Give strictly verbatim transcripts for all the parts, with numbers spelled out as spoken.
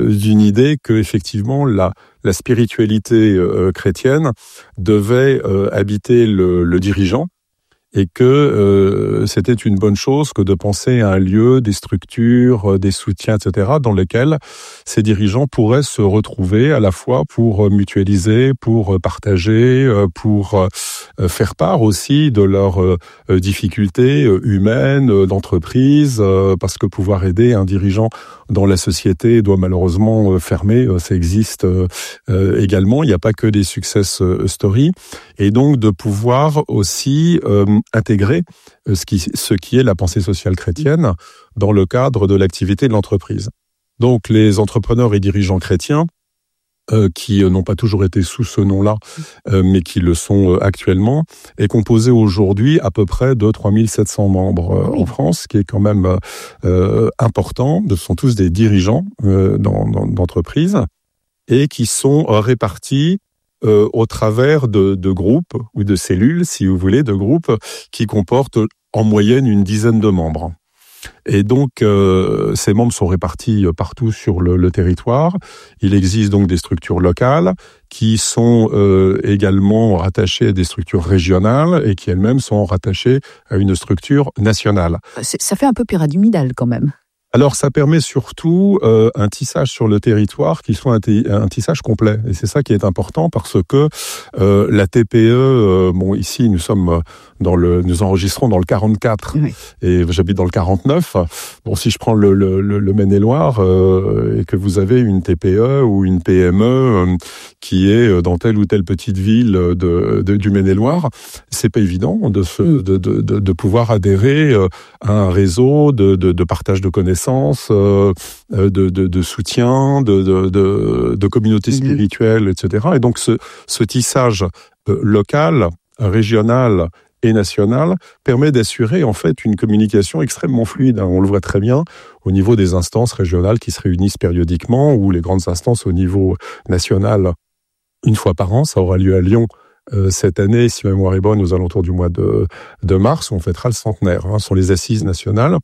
euh, d'une idée que effectivement la la spiritualité euh, chrétienne devait euh, habiter le, le dirigeant, et que euh, c'était une bonne chose que de penser à un lieu, des structures, des soutiens, et cetera, dans lesquels ces dirigeants pourraient se retrouver à la fois pour mutualiser, pour partager, pour faire part aussi de leurs difficultés humaines, d'entreprise, parce que pouvoir aider un dirigeant dans la société doit malheureusement fermer, ça existe également, il n'y a pas que des success stories, et donc de pouvoir aussi euh, intégrer ce qui, ce qui est la pensée sociale chrétienne dans le cadre de l'activité de l'entreprise. Donc les entrepreneurs et dirigeants chrétiens, euh, qui n'ont pas toujours été sous ce nom-là, euh, mais qui le sont euh, actuellement, est composé aujourd'hui à peu près de trois mille sept cents membres euh, oui. en France, ce qui est quand même euh, important. Ce sont tous des dirigeants euh, dans, dans, d'entreprises et qui sont euh, répartis Euh, au travers de, de groupes ou de cellules, si vous voulez, de groupes qui comportent en moyenne une dizaine de membres. Et donc, euh, ces membres sont répartis partout sur le, le territoire. Il existe donc des structures locales qui sont euh, également rattachées à des structures régionales et qui elles-mêmes sont rattachées à une structure nationale. C'est, ça fait un peu pyramidal quand même. Alors, ça permet surtout euh, un tissage sur le territoire qui soit un, t- un tissage complet. Et c'est ça qui est important parce que euh, la T P E, euh, bon, ici, nous sommes dans le, nous enregistrons dans le quarante-quatre oui. et j'habite dans le quarante-neuf. Bon, si je prends le, le, le, le Maine-et-Loire euh, et que vous avez une T P E ou une P M E euh, qui est dans telle ou telle petite ville de, de, du Maine-et-Loire, c'est pas évident de, se, de, de, de, de pouvoir adhérer à un réseau de, de, de partage de connaissances, Euh, de, de, de soutien, de, de, de, de communautés spirituelles, et cetera. Et donc ce, ce tissage euh, local, régional et national permet d'assurer en fait une communication extrêmement fluide. On le voit très bien au niveau des instances régionales qui se réunissent périodiquement ou les grandes instances au niveau national une fois par an. Ça aura lieu à Lyon Euh, cette année, si ma mémoire est bonne, aux alentours du mois de, de mars, on fêtera le centenaire. Hein, ce sont les assises nationales.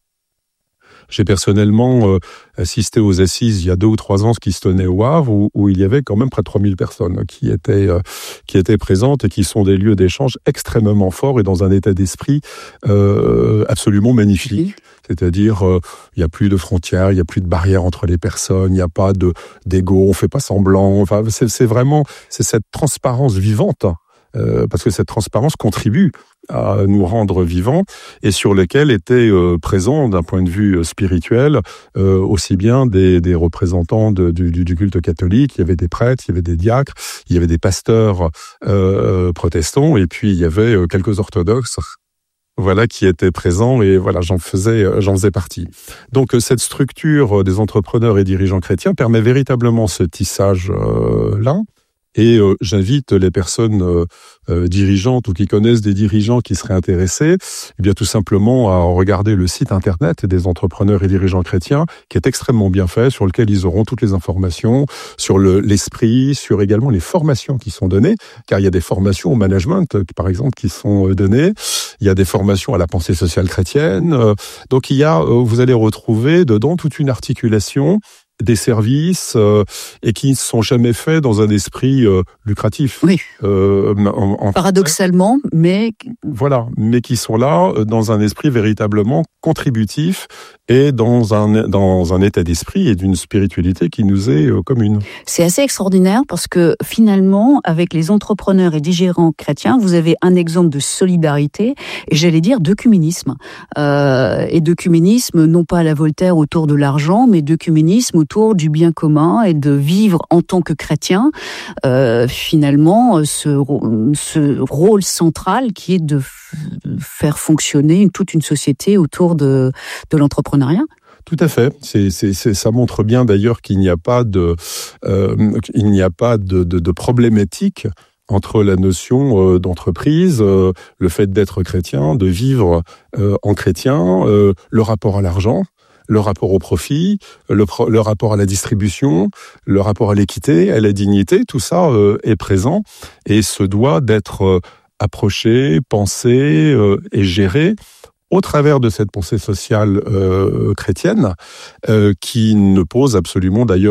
J'ai personnellement euh, assisté aux assises il y a deux ou trois ans, ce qui se tenait au Havre, où, où il y avait quand même près de trois mille personnes qui étaient euh, qui étaient présentes et qui sont des lieux d'échange extrêmement forts et dans un état d'esprit euh, absolument magnifique. Oui. C'est-à-dire, euh, il n'y a plus de frontières, il n'y a plus de barrières entre les personnes, il n'y a pas de d'ego, on fait pas semblant. Enfin, c'est, c'est vraiment c'est cette transparence vivante. Euh, parce que cette transparence contribue à nous rendre vivants et sur lesquels étaient euh, présents d'un point de vue spirituel euh, aussi bien des, des représentants de, du, du culte catholique, il y avait des prêtres, il y avait des diacres, il y avait des pasteurs euh, protestants et puis il y avait euh, quelques orthodoxes. Voilà, qui étaient présents et voilà, j'en faisais, j'en faisais partie. Donc, cette structure des entrepreneurs et dirigeants chrétiens permet véritablement ce tissage-là. Euh, Et euh, j'invite les personnes euh, euh, dirigeantes ou qui connaissent des dirigeants qui seraient intéressés, eh bien tout simplement à regarder le site internet des entrepreneurs et dirigeants chrétiens, qui est extrêmement bien fait, sur lequel ils auront toutes les informations sur le, l'esprit, sur également les formations qui sont données, car il y a des formations au management, par exemple, qui sont données. Il y a des formations à la pensée sociale chrétienne. Euh, donc il y a, euh, vous allez retrouver dedans toute une articulation des services euh, et qui ne sont jamais faits dans un esprit euh, lucratif. Oui. Euh, en, en Paradoxalement, fait, mais... Voilà, mais qui sont là dans un esprit véritablement contributif et dans un, dans un état d'esprit et d'une spiritualité qui nous est euh, commune. C'est assez extraordinaire parce que finalement, avec les entrepreneurs et dirigeants chrétiens, vous avez un exemple de solidarité et j'allais dire d'œcuménisme. Euh, et d'œcuménisme, non pas à la Voltaire autour de l'argent, mais d'œcuménisme autour du bien commun et de vivre en tant que chrétien, euh, finalement, ce, ce rôle central qui est de f- faire fonctionner toute une société autour de, de l'entrepreneuriat. Tout à fait. C'est, c'est, c'est, ça montre bien d'ailleurs qu'il n'y a pas de, euh, il n'y a pas de, de, de problématique entre la notion euh, d'entreprise, euh, le fait d'être chrétien, de vivre euh, en chrétien, euh, le rapport à l'argent, le rapport au profit, le, le rapport à la distribution, le rapport à l'équité, à la dignité, tout ça euh, est présent et se doit d'être euh, approché, pensé euh, et géré au travers de cette pensée sociale euh, chrétienne euh, qui ne pose absolument d'ailleurs